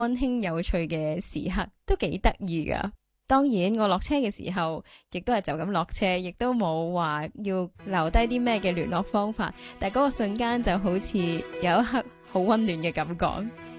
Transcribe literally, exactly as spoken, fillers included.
溫馨有趣嘅時刻，都幾得意噶。當然我落車嘅時候亦都係就咁落車，亦都冇話要留低啲咩嘅聯絡方法，但係嗰個瞬間就好似有一刻好溫暖嘅感覺。